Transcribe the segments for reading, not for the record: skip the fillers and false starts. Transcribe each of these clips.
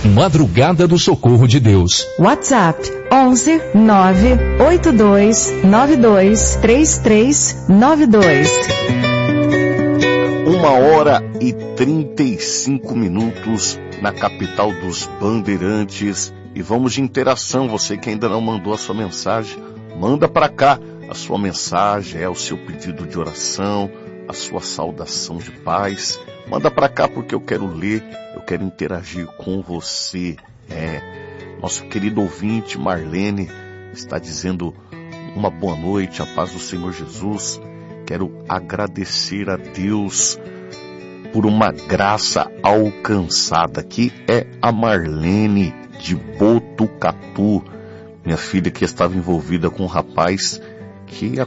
Madrugada do Socorro de Deus. WhatsApp 11 982 92 3392. 1h35 na capital dos Bandeirantes. E vamos de interação. Você que ainda não mandou a sua mensagem, manda para cá a sua mensagem, o seu pedido de oração, a sua saudação de paz. Manda para cá porque eu quero ler, eu quero interagir com você. Nosso querido ouvinte Marlene está dizendo uma boa noite, a paz do Senhor Jesus. Quero agradecer a Deus por uma graça alcançada. Aqui é a Marlene de Botucatu, minha filha que estava envolvida com um rapaz que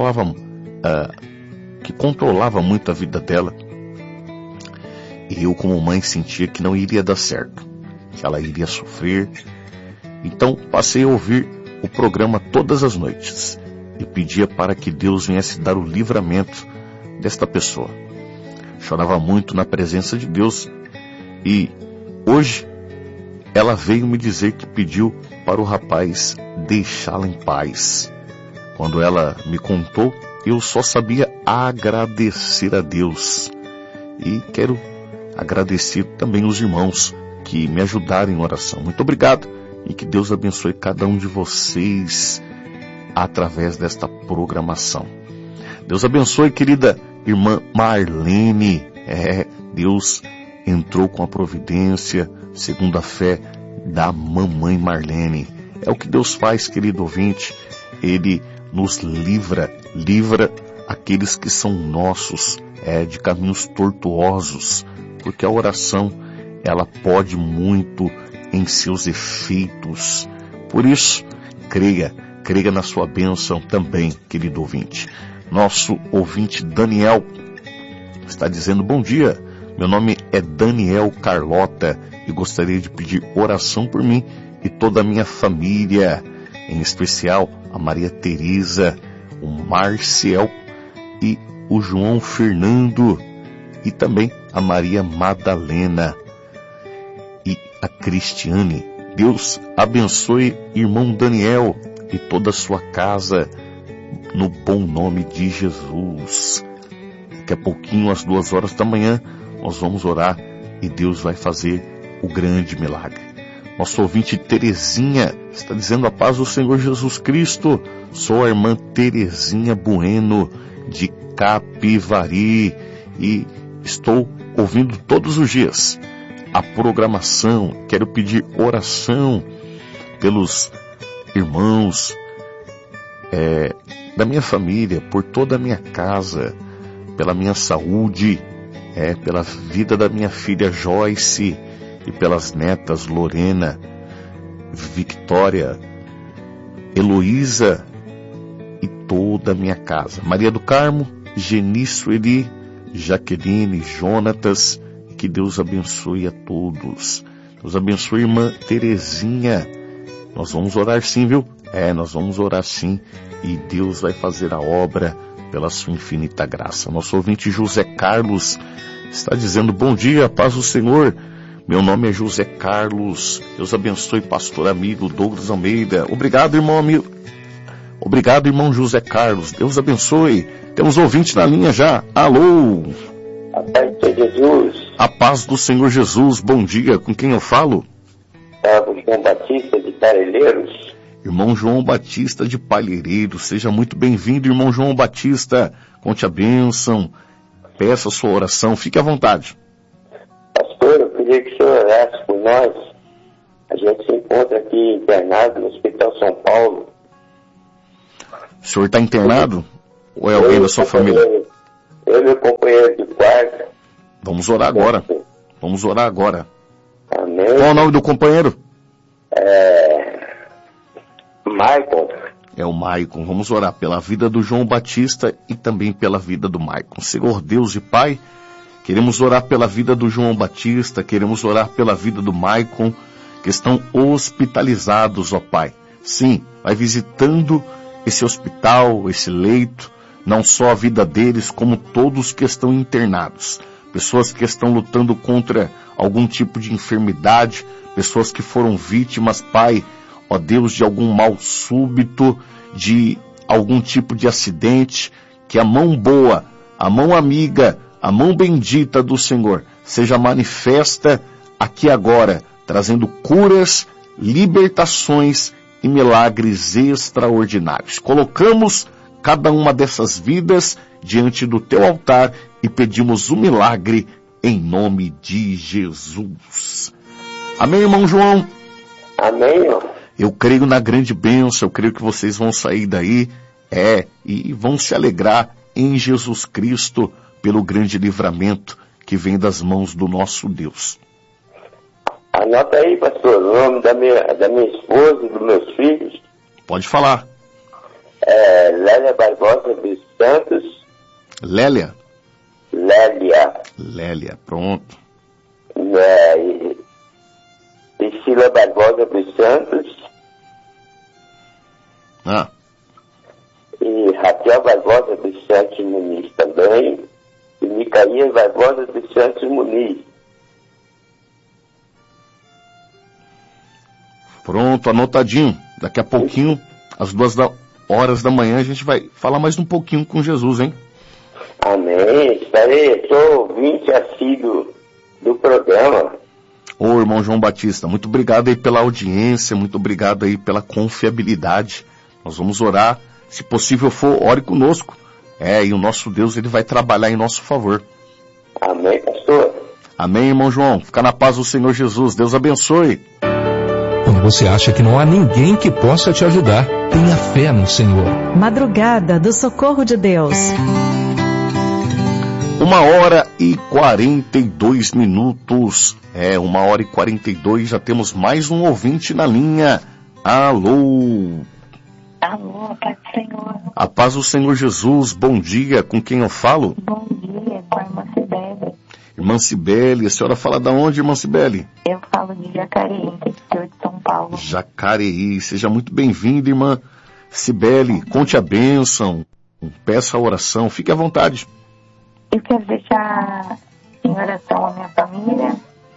controlava muito a vida dela. E eu, como mãe, sentia que não iria dar certo, que ela iria sofrer. Então passei a ouvir o programa todas as noites e pedia para que Deus viesse dar o livramento desta pessoa. Chorava muito na presença de Deus e hoje ela veio me dizer que pediu para o rapaz deixá-la em paz. Quando ela me contou, eu só sabia agradecer a Deus. E quero agradecer também os irmãos que me ajudaram em oração. Muito obrigado e que Deus abençoe cada um de vocês através desta programação. Deus abençoe, querida irmã Marlene. Deus entrou com a providência segundo a fé da mamãe Marlene. É o que Deus faz, querido ouvinte. Ele nos livra aqueles que são nossos, de caminhos tortuosos, porque a oração, ela pode muito em seus efeitos. Por isso, creia na sua bênção também, querido ouvinte. Nosso ouvinte Daniel está dizendo: bom dia, meu nome é Daniel Carlota e gostaria de pedir oração por mim e toda a minha família, em especial a Maria Teresa, o Marcial e o João Fernando e também a Maria Madalena e a Cristiane. Deus abençoe irmão Daniel e toda a sua casa no bom nome de Jesus. Daqui a pouquinho, às 2h da manhã, nós vamos orar e Deus vai fazer o grande milagre. Nosso ouvinte Terezinha está dizendo: a paz do Senhor Jesus Cristo. Sou a irmã Terezinha Bueno de Capivari e estou ouvindo todos os dias a programação. Quero pedir oração pelos irmãos da minha família, por toda a minha casa, pela minha saúde, pela vida da minha filha Joyce e pelas netas Lorena, Victória, Heloísa e toda a minha casa. Maria do Carmo, Genício Eli, Jaqueline, Jonatas, e que Deus abençoe a todos. Deus abençoe a irmã Terezinha. Nós vamos orar sim, viu? Nós vamos orar sim, e Deus vai fazer a obra pela sua infinita graça. Nosso ouvinte José Carlos está dizendo: bom dia, paz do Senhor. Meu nome é José Carlos. Deus abençoe pastor amigo Douglas Almeida. Obrigado, irmão amigo. Obrigado, irmão José Carlos. Deus abençoe. Temos ouvinte na linha já. Alô. A paz de Jesus. A paz do Senhor Jesus. Bom dia. Com quem eu falo? O João Batista de Palheireiros. Irmão João Batista de Palheireiros. Seja muito bem-vindo, irmão João Batista. Conte a bênção. Peça a sua oração. Fique à vontade. Pastor, eu queria que o senhor orasse por nós. A gente se encontra aqui internado no Hospital São Paulo. O senhor está internado? Ou é alguém da sua família? Eu e meu companheiro de quarto. Vamos orar agora. Vamos orar agora. Amém. Qual é o nome do companheiro? Maicon. É o Maicon. Vamos orar pela vida do João Batista e também pela vida do Maicon. Senhor Deus e Pai, queremos orar pela vida do João Batista, queremos orar pela vida do Maicon, que estão hospitalizados, ó Pai. Sim, vai visitando esse hospital, esse leito, não só a vida deles, como todos que estão internados. pessoas que estão lutando contra algum tipo de enfermidade, pessoas que foram vítimas, Pai, ó Deus, de algum mal súbito, de algum tipo de acidente, que a mão boa, a mão amiga, a mão bendita do Senhor seja manifesta aqui agora, trazendo curas, libertações e milagres extraordinários. Colocamos cada uma dessas vidas diante do teu altar e pedimos o milagre em nome de Jesus. Amém, irmão João? Amém, irmão. Eu creio na grande bênção, eu creio que vocês vão sair daí, e vão se alegrar em Jesus Cristo pelo grande livramento que vem das mãos do nosso Deus. Anota aí, pastor, o nome da minha esposa e dos meus filhos. Pode falar. Lélia Barbosa dos Santos. Lélia? Lélia, pronto. Priscila Barbosa dos Santos. E Raquel Barbosa dos Santos Muniz também. E Micaías Barbosa dos Santos Muniz. Pronto, anotadinho. Daqui a pouquinho, às 2h da manhã, a gente vai falar mais um pouquinho com Jesus, hein? Amém. Estarei, sou ouvinte assíduo do programa. Ô, irmão João Batista, muito obrigado aí pela audiência, muito obrigado aí pela confiabilidade. Nós vamos orar, se possível for, ore conosco. E o nosso Deus, ele vai trabalhar em nosso favor. Amém, pastor. Amém, irmão João. Fica na paz do Senhor Jesus. Deus abençoe. Quando você acha que não há ninguém que possa te ajudar, tenha fé no Senhor. Madrugada do Socorro de Deus. 1h42 minutos. 1h42, já temos mais um ouvinte na linha. Alô? Alô, a paz do Senhor. A paz do Senhor Jesus, bom dia, com quem eu falo? Bom dia, com a irmã Cibele. Irmã Cibele, a senhora fala da onde, irmã Cibele? Eu falo de Jacareí, interior de São Paulo. Jacareí, seja muito bem-vinda, irmã Cibele, conte a bênção, peça a oração, fique à vontade. Eu quero deixar em oração a minha família,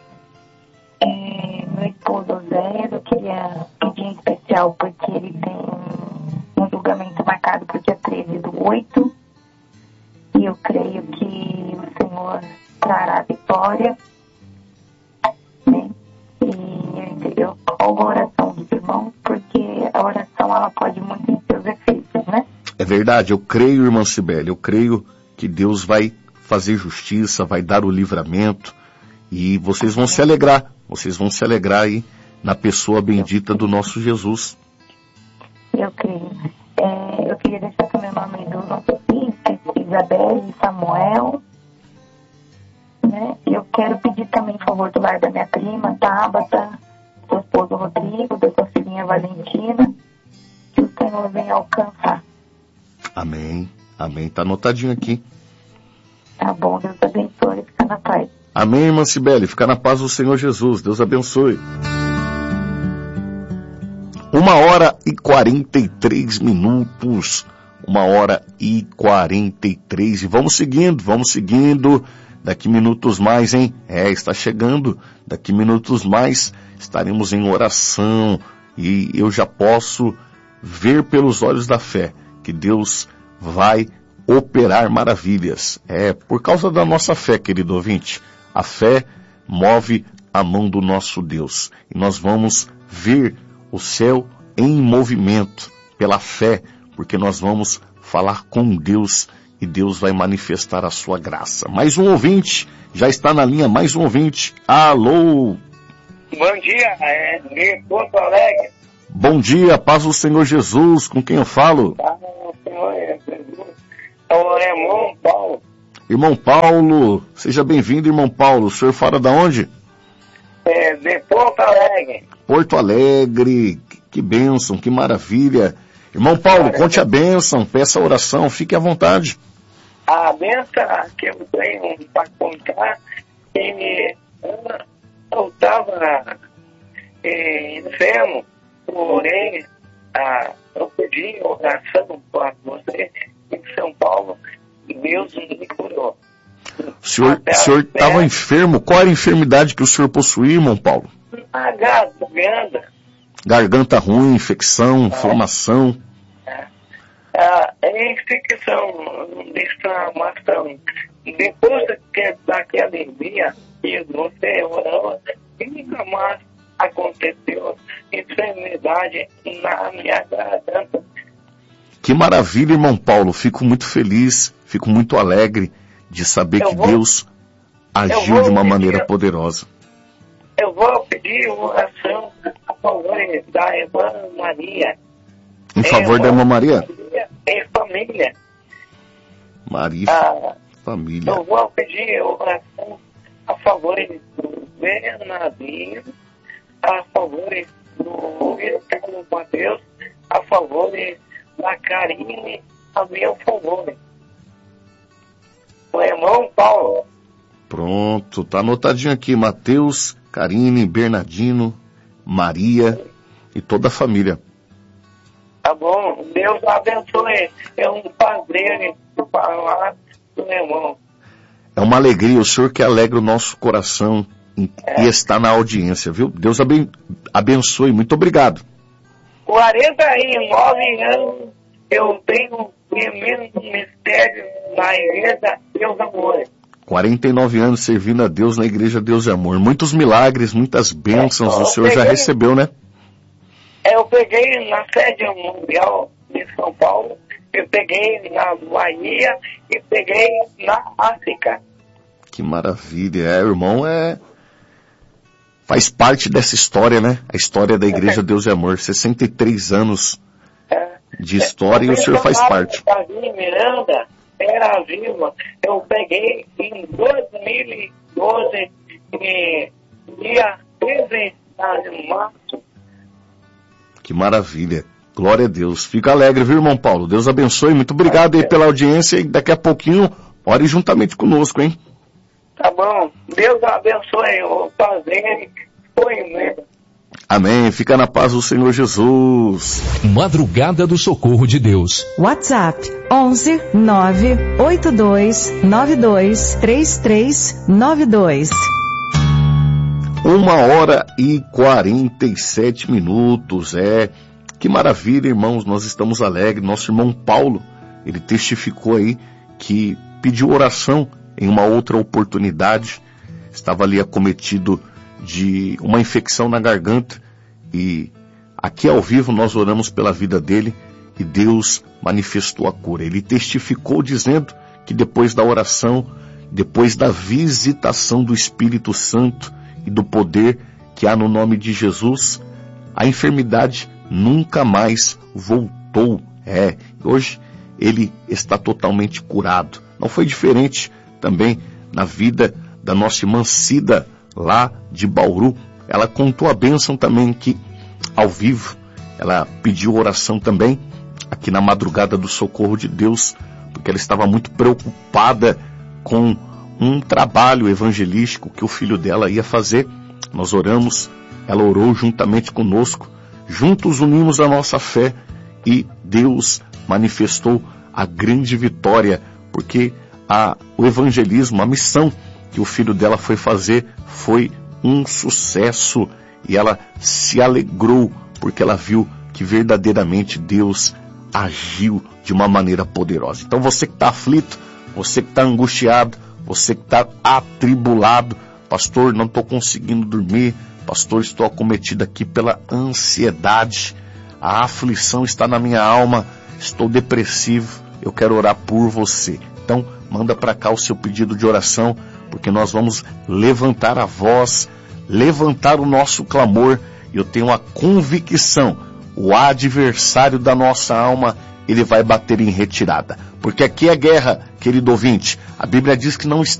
meu esposo Oséias. Eu queria pedir em especial porque ele tem um julgamento marcado para o dia 13/8, e eu creio que o Senhor trará a vitória, né? E eu rogo a oração dos irmãos, porque a oração ela pode muito em seus efeitos, né? É verdade, eu creio, irmã Cibele, eu creio que Deus vai fazer justiça, vai dar o livramento, e vocês vão se alegrar aí na pessoa bendita do nosso Jesus. Eu creio. Eu queria deixar também o nome dos nossos filhos, Isabel e Samuel, né? Eu quero pedir também em favor do lar da minha prima, Tabata, seu esposo Rodrigo, da sua filhinha Valentina, que o Senhor venha alcançar. Amém, tá anotadinho aqui. Tá bom, Deus abençoe, fica na paz. Amém, irmã Cibele, fica na paz do Senhor Jesus, Deus abençoe. 1h43 minutos, 1h43, e vamos seguindo, daqui minutos mais, hein? Está chegando, daqui minutos mais estaremos em oração, e eu já posso ver pelos olhos da fé que Deus vai operar maravilhas. Por causa da nossa fé, querido ouvinte. A fé move a mão do nosso Deus. E nós vamos ver o céu em movimento pela fé, porque nós vamos falar com Deus e Deus vai manifestar a sua graça. Mais um ouvinte, já está na linha, mais um ouvinte. Alô? Bom dia, de Porto Alegre. Bom dia, paz do Senhor Jesus, com quem eu falo? É o irmão Paulo. Irmão Paulo, seja bem-vindo, irmão Paulo. O senhor fala da onde? De Porto Alegre. Porto Alegre, que bênção, que maravilha. Irmão Paulo, conte a bênção, peça a oração, fique à vontade. A bênção que eu tenho para contar, eu estava enfermo, porém, eu pedi oração para você em São Paulo, e Deus me curou. O senhor estava enfermo? Qual era a enfermidade que o senhor possuía, irmão Paulo? A garganta. Garganta ruim, infecção, inflamação. Infecção, inflamação. Depois daquele dia que você orou, nunca mais aconteceu enfermidade na minha garganta. Que maravilha, irmão Paulo. Fico muito feliz, fico muito alegre de saber que Deus agiu de uma maneira poderosa. Eu vou pedir oração a favor da irmã Maria. Em favor da irmã Maria? Em família. Maria, família. Eu vou pedir oração a favor do Bernardinho, a favor do Carlos Mateus, a favor da Karine, a meu favor. O irmão Paulo. Pronto, tá anotadinho aqui. Mateus, Karine, Bernardino, Maria e toda a família. Tá bom, Deus abençoe. É um prazer falar do meu irmão. É uma alegria, o senhor que alegra o nosso coração e está na audiência, viu? Deus abençoe, muito obrigado. 49 anos eu tenho tremendo mistério na igreja Deus Amor. 49 anos servindo a Deus na igreja Deus e Amor. Muitos milagres, muitas bênçãos o senhor já recebeu, né? Eu peguei na sede mundial de São Paulo, eu peguei na Bahia e peguei na África. Que maravilha, irmão, faz parte dessa história, né? A história da igreja Deus e Amor. 63 anos de história e o senhor faz parte. Miranda era viva. Eu peguei em 2012, dia 13 de março. Que maravilha. Glória a Deus. Fica alegre, viu, irmão Paulo? Deus abençoe. Muito obrigado aí pela audiência e daqui a pouquinho, ore juntamente conosco, hein? Tá bom. Deus abençoe o prazer. Foi mesmo. Amém. Fica na paz do Senhor Jesus. Madrugada do Socorro de Deus. WhatsApp 11 982 92 3392. 1h47. Que maravilha, irmãos. Nós estamos alegres. Nosso irmão Paulo, ele testificou aí que pediu oração em uma outra oportunidade. Estava ali acometido de uma infecção na garganta e aqui ao vivo nós oramos pela vida dele e Deus manifestou a cura. Ele testificou dizendo que depois da oração, depois da visitação do Espírito Santo e do poder que há no nome de Jesus, a enfermidade nunca mais voltou. Hoje ele está totalmente curado. Não foi diferente também na vida da nossa irmã Cida, lá de Bauru. Ela contou a bênção também que, ao vivo, ela pediu oração também, aqui na madrugada do Socorro de Deus, porque ela estava muito preocupada com um trabalho evangelístico que o filho dela ia fazer. Nós oramos, ela orou juntamente conosco, juntos unimos a nossa fé e Deus manifestou a grande vitória, porque o evangelismo, a missão que o filho dela foi fazer foi um sucesso e ela se alegrou porque ela viu que verdadeiramente Deus agiu de uma maneira poderosa. Então você que está aflito, você que está angustiado, você que está atribulado, pastor, não estou conseguindo dormir, pastor, estou acometido aqui pela ansiedade, a aflição está na minha alma, estou depressivo, eu quero orar por você. Então manda para cá o seu pedido de oração, porque nós vamos levantar a voz, levantar o nosso clamor. Eu tenho a convicção, o adversário da nossa alma, ele vai bater em retirada. Porque aqui é guerra, querido ouvinte. A Bíblia diz que não está